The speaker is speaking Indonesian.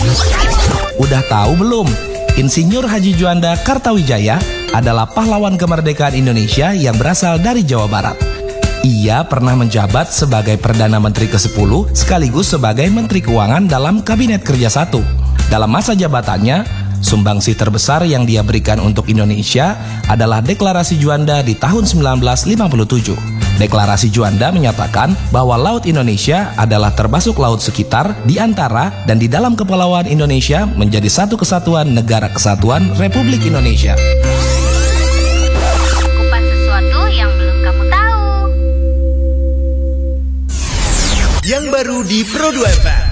Udah tahu belum? Insinyur Haji Juanda Kartawijaya adalah pahlawan kemerdekaan Indonesia yang berasal dari Jawa Barat. Ia pernah menjabat sebagai Perdana Menteri ke-10 sekaligus sebagai Menteri Keuangan dalam Kabinet Kerja 1. Dalam masa jabatannya, sumbangsi terbesar yang dia berikan untuk Indonesia adalah Deklarasi Juanda di tahun 1957. Deklarasi Juanda menyatakan bahwa Laut Indonesia adalah termasuk laut sekitar, di antara, dan di dalam kepulauan Indonesia menjadi satu kesatuan negara kesatuan Republik Indonesia. Kupas sesuatu yang belum kamu tahu. Yang baru di Pro 2 FM.